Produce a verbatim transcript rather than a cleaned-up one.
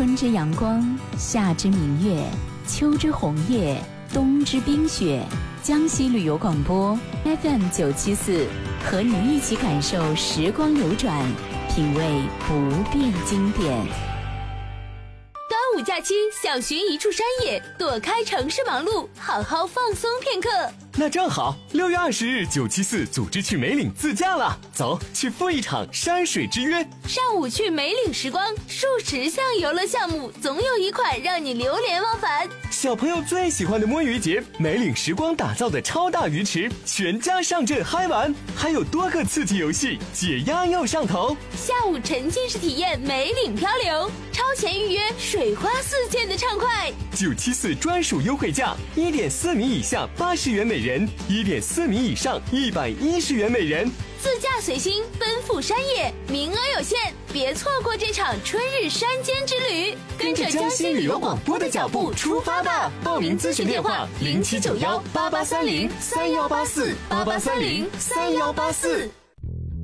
春之阳光，夏之明月，秋之红叶，冬之冰雪。江西旅游广播 F M 九七四，和你一起感受时光流转，品味不变经典。 端午假期想寻一处山野，躲开城市忙碌，好好放松片刻。 那正好，六月二十日，九七四组织去梅岭自驾了，走，去赴一场山水之约。 上午去梅岭时光，数十项游乐项目，总有一款让你流连忘返。 小朋友最喜欢的摸鱼节，梅岭时光打造的超大鱼池，全家上阵嗨玩，还有多个刺激游戏，解压又上头。 下午沉浸式体验梅岭漂流，超前预约，水花四溅的畅快。 九七四专属优惠价，一点四米以下八十元每人，一点四米以上一百一十元每人。 自驾随心，奔赴山野，名额有限，别错过这场春日山间之旅。 跟着江西旅游广播的脚步出发吧！报名咨询电话：零七九幺八八三零三幺八四八八三零三幺八四。